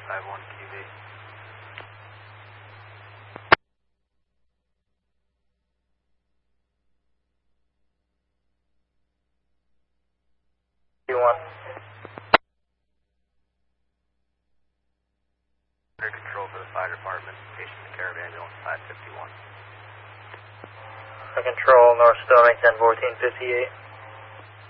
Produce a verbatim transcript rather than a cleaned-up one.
five one Q V. Q one. Under control for the fire department, station the caravan ambulance five fifty-one. I control North Stoney ten fourteen fifty-eight.